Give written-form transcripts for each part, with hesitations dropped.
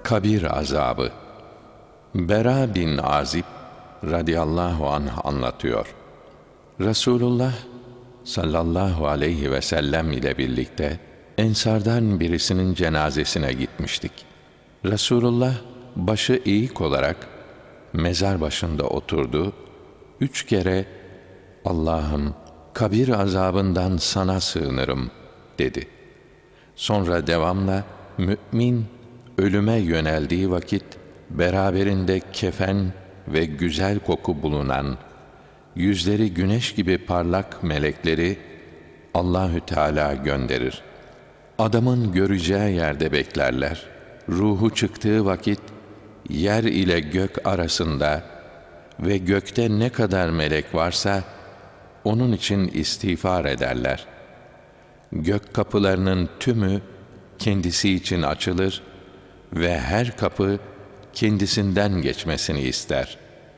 Kabir azabı. Bera bin Azib radıyallahu anh anlatıyor. Resulullah sallallahu aleyhi ve sellem ile birlikte ensardan birisinin cenazesine gitmiştik. Resulullah başı eğik olarak mezar başında oturdu. 3 kere "Allah'ım, kabir azabından sana sığınırım" dedi. Sonra devamla mümin ölüme yöneldiği vakit beraberinde kefen ve güzel koku bulunan, yüzleri güneş gibi parlak melekleri Allahü Teala gönderir. Adamın göreceği yerde beklerler. Ruhu çıktığı vakit yer ile gök arasında ve gökte ne kadar melek varsa onun için istiğfar ederler. Gök kapılarının tümü kendisi için açılır ve her kapı kendisinden geçmesini ister.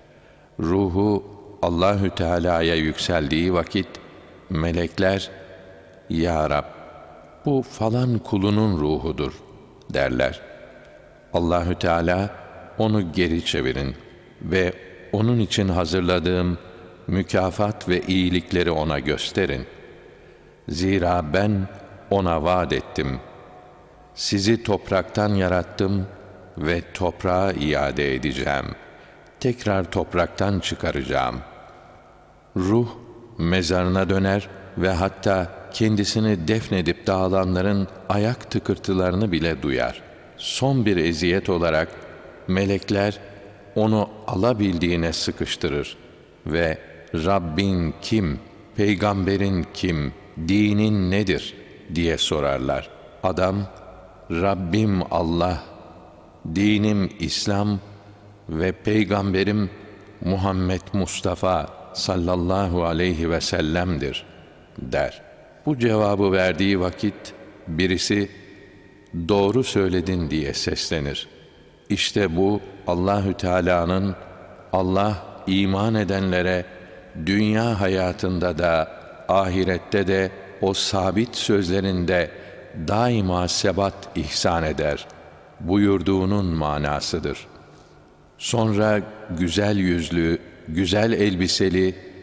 Ruhu Allahü Teala'ya yükseldiği vakit melekler "Ya Rab, bu falan kulunun ruhudur" derler. Allahü Teala onu geri çevirin ve onun için hazırladığım mükafat ve iyilikleri ona gösterin. Zira ben ona vaat ettim. Sizi topraktan yarattım ve toprağa iade edeceğim. Tekrar topraktan çıkaracağım. Ruh mezarına döner ve hatta kendisini defnedip dağılanların ayak tıkırtılarını bile duyar. Son bir eziyet olarak melekler onu alabildiğine sıkıştırır ve "Rabbin kim, peygamberin kim, dinin nedir?" diye sorarlar. Adam, "Rabbim Allah, dinim İslam ve peygamberim Muhammed Mustafa sallallahu aleyhi ve sellem'dir" der. Bu cevabı verdiği vakit birisi "Doğru söyledin" diye seslenir. İşte bu Allahü Teala'nın Allah iman edenlere dünya hayatında da ahirette de o sabit sözlerinde daima sebat ihsan eder buyurduğunun manasıdır. Sonra güzel yüzlü, güzel elbiseli